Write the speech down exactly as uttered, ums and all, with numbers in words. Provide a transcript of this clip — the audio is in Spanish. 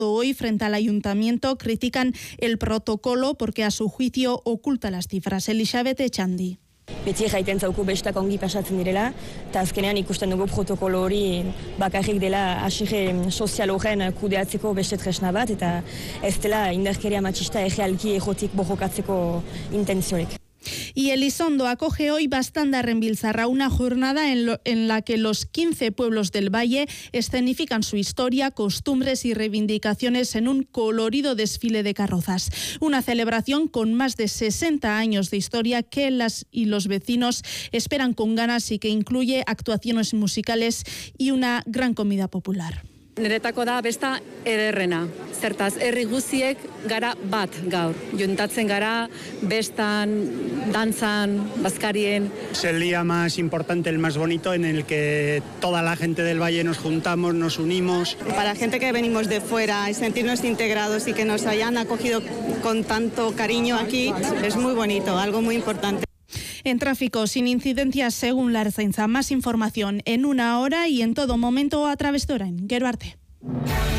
hoy frente al ayuntamiento, critican el protocolo porque a su juicio oculta las cifras. Elizabeth Echandi. Beti jaiten zauku bestak ongi pasatzen direla, eta azkenean ikusten dugu protokolo hori bakarrik dela asire sozial horren kudeatzeko beste tresna bat, eta ez dela indarkeria matxista errealki egotik borrokatzeko intentziorik. Y Elizondo acoge hoy Bastandarren Biltzarra, una jornada en, lo, en la que los quince pueblos del Valle escenifican su historia, costumbres y reivindicaciones en un colorido desfile de carrozas. Una celebración con más de sesenta años de historia que las y los vecinos esperan con ganas y que incluye actuaciones musicales y una gran comida popular. Niretako da besta ederrena. Zertaz, herri guziek gara bat gaur. Juntatzen gara bestan, danzan, bazkarien. Es el día más importante, el más bonito, en el que toda la gente del Valle nos juntamos, nos unimos. Para la gente que venimos de fuera y sentirnos integrados y que nos hayan acogido con tanto cariño aquí, es muy bonito, algo muy importante. En tráfico, sin incidencias según la Ertzaintza. Más información en una hora y en todo momento a través de Orain. Gero arte.